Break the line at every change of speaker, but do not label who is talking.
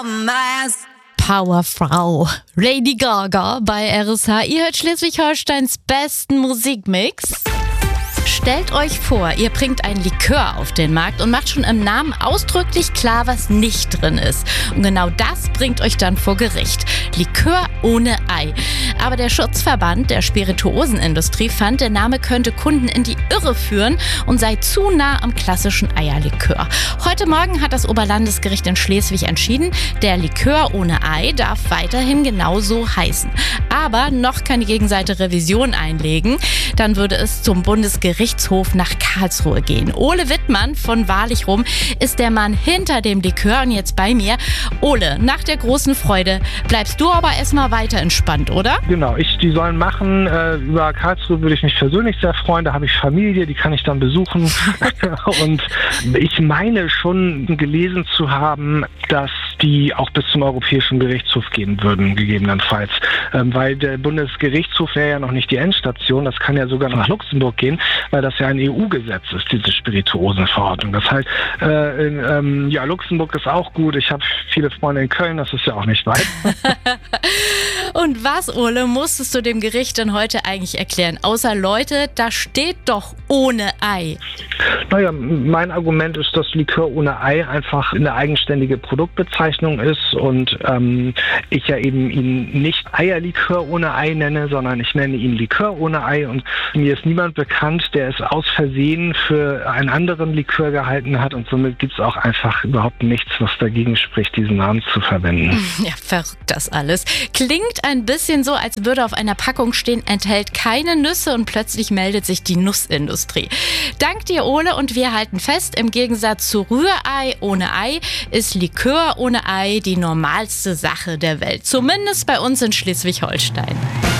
Powerfrau, Lady Gaga bei RSH. Ihr hört Schleswig-Holsteins besten Musikmix. Stellt euch vor, ihr bringt ein Likör auf den Markt und macht schon im Namen ausdrücklich klar, was nicht drin ist. Und genau das bringt euch dann vor Gericht. Likör ohne Ei. Aber der Schutzverband der Spirituosenindustrie fand, der Name könnte Kunden in die Irre führen und sei zu nah am klassischen Eierlikör. Heute Morgen hat das Oberlandesgericht in Schleswig entschieden, der Likör ohne Ei darf weiterhin genauso heißen. Aber noch kann die Gegenseite Revision einlegen. Dann würde es zum Bundesgerichtshof nach Karlsruhe gehen. Ole Wittmann von Wahrlich-Rum ist der Mann hinter dem Likör und jetzt bei mir. Ole, nach der großen Freude bleibst du aber erstmal weiter entspannt, oder?
Genau, die sollen machen. Über Karlsruhe würde ich mich persönlich sehr freuen. Da habe ich Familie, die kann ich dann besuchen. Und ich meine schon gelesen zu haben, dass die auch bis zum Europäischen Gerichtshof gehen würden, gegebenenfalls. Weil der Bundesgerichtshof wäre ja noch nicht die Endstation. Das kann ja sogar nach Luxemburg gehen, weil das ja ein EU-Gesetz ist, diese Spirituosenverordnung. Das heißt, Luxemburg ist auch gut. Ich habe viele Freunde in Köln, das ist ja auch nicht weit.
Und was, Ole, musstest du dem Gericht denn heute eigentlich erklären? Außer Leute, da steht doch ohne Ei.
Naja, mein Argument ist, dass Likör ohne Ei einfach eine eigenständige Produktbezeichnung ist und ich ja eben ihn nicht Eierlikör ohne Ei nenne, sondern ich nenne ihn Likör ohne Ei und mir ist niemand bekannt, der es aus Versehen für einen anderen Likör gehalten hat und somit gibt es auch einfach überhaupt nichts, was dagegen spricht, diesen Namen zu verwenden.
Ja, verrückt das alles. Klingt ein bisschen so, als würde auf einer Packung stehen, enthält keine Nüsse und plötzlich meldet sich die Nussindustrie. Dank dir, Ole, und wir halten fest, im Gegensatz zu Rührei ohne Ei ist Likör ohne Ei die normalste Sache der Welt. Zumindest bei uns in Schleswig-Holstein.